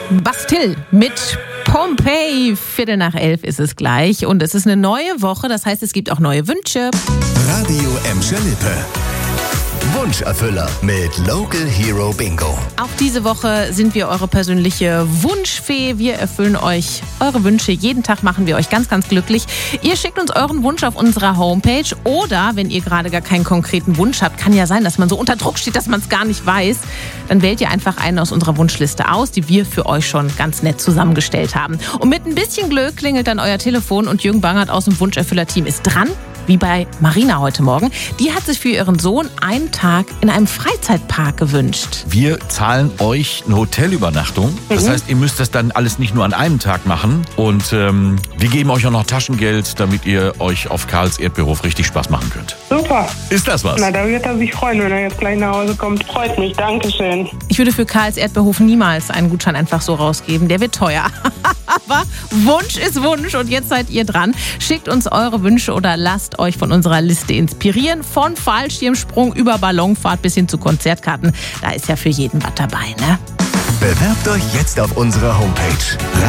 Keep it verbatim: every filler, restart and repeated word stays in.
Bastille mit Pompeii. Viertel nach elf ist es gleich. Und es ist eine neue Woche, das heißt, es gibt auch neue Wünsche. Radio Emscher Lippe. Wunscherfüller mit Local Hero Bingo. Auch diese Woche sind wir eure persönliche Wunschfee. Wir erfüllen euch eure Wünsche. Jeden Tag machen wir euch ganz, ganz glücklich. Ihr schickt uns euren Wunsch auf unserer Homepage. Oder, wenn ihr gerade gar keinen konkreten Wunsch habt, kann ja sein, dass man so unter Druck steht, dass man es gar nicht weiß, dann wählt ihr einfach einen aus unserer Wunschliste aus, die wir für euch schon ganz nett zusammengestellt haben. Und mit ein bisschen Glück klingelt dann euer Telefon und Jürgen Bangert aus dem Wunscherfüller-Team ist dran. Wie bei Marina heute Morgen. Die hat sich für ihren Sohn einen Tag in einem Freizeitpark gewünscht. Wir zahlen euch eine Hotelübernachtung. Das Mhm. heißt, ihr müsst das dann alles nicht nur an einem Tag machen. Und ähm, wir geben euch auch noch Taschengeld, damit ihr euch auf Karls Erdbeerhof richtig Spaß machen könnt. Super. Ist das was? Na, da wird er sich freuen, wenn er jetzt gleich nach Hause kommt. Freut mich, Dankeschön. Ich würde für Karls Erdbeerhof niemals einen Gutschein einfach so rausgeben. Der wird teuer. Aber Wunsch ist Wunsch und jetzt seid ihr dran. Schickt uns eure Wünsche oder lasst euch von unserer Liste inspirieren. Von Fallschirmsprung über Ballonfahrt bis hin zu Konzertkarten. Da ist ja für jeden was dabei, ne? Bewerbt euch jetzt auf unserer Homepage.